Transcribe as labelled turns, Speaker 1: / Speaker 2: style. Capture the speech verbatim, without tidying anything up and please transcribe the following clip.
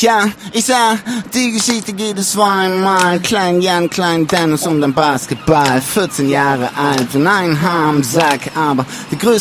Speaker 1: Ja, ich sah, die Geschichte geht es zweimal. Klein Jan, klein Dennis und ein Basketball. vierzehn Jahre alt und ein Haar am Sack, aber die größte